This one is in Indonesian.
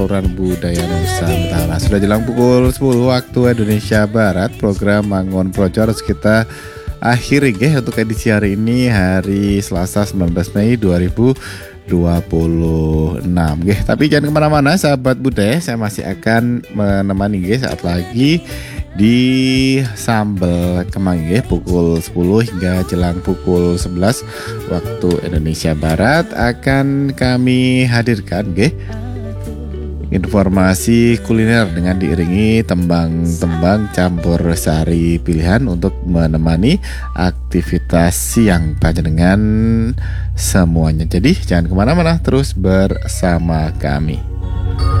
Saluran Budaya Nusantara. Sudah jelang pukul 10 waktu Indonesia Barat. Program Mangun Projo harus kita akhiri untuk edisi hari ini, hari Selasa 19 Mei 2026. Tapi jangan kemana-mana sahabat budaya, saya masih akan menemani saat lagi di Sambal Kemang pukul 10 hingga jelang pukul 11 waktu Indonesia Barat akan kami hadirkan informasi kuliner dengan diiringi tembang-tembang campur sari pilihan untuk menemani aktivitas siang panjenengan semuanya. Jadi jangan kemana-mana, terus bersama kami.